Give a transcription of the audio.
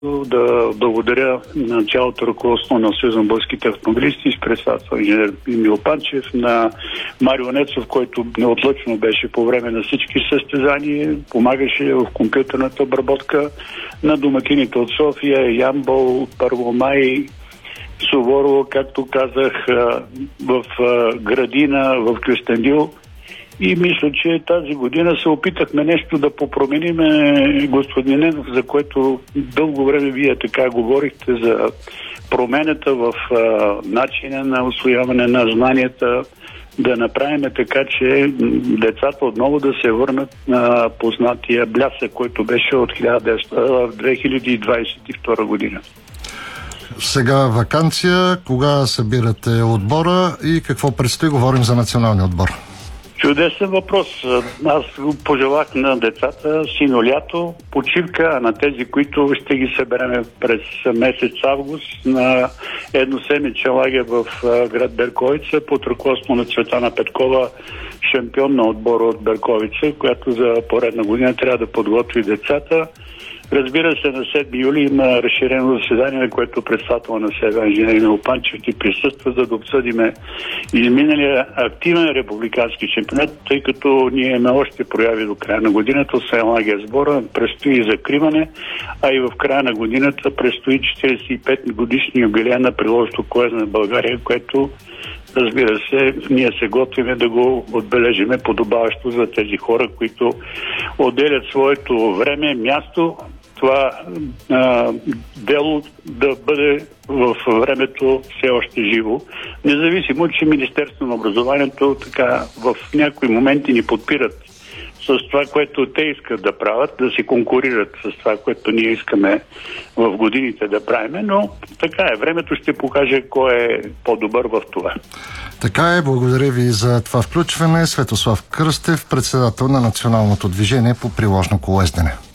да благодаря на цялото ръководство на Съюза на българските автомобилисти, с председател инженер Емил Панчев, на Марио Нецов, който неотлъчно беше по време на всички състезания, помагаше в компютърната обработка, на домакините от София, Ямбол, Първомай, Суворово, както казах, в Градина, в Кюстендил. И мисля, че тази година се опитахме нещо да попромениме, господин Ненов, за което дълго време вие така говорихте за промената в начина на усвояване на знанията, да направим така, че децата отново да се върнат на познатия блясък, който беше от 2022 година. Сега ваканция, кога събирате отбора и какво предстои? Говорим за националния отбор. Чудесен въпрос. Аз пожелах на децата сино-лято, почивка, а на тези, които ще ги съберем през месец август на едноседмичен лагер в град Берковица под ръководство на Цветана Петкова, шампион на отбора от Берковица, която за поредна година трябва да подготви децата. Разбира се, на 7 юли има разширено заседание, на което председател на СЕВА инженер Емил Панчев и присъства, за да обсъдиме изминалия активен републикански шампионат, тъй като ние имаме още прояви до края на годината, освен лагер сбора, предстои закриване, а и в края на годината предстои 45 годишни юбилея на приложното колело на България, което, разбира се, ние се готвиме да го отбележиме подобаващо за тези хора, които отделят своето време, място, това дело да бъде в времето все още живо. Независимо, че Министерството на образованието така в някои моменти ни подпират с това, което те искат да правят, да се конкурират с това, което ние искаме в годините да правим, но така е. Времето ще покаже кой е по-добър в това. Така е, благодаря ви за това включване. Светослав Кръстев, председател на Националното движение по приложно колоездене.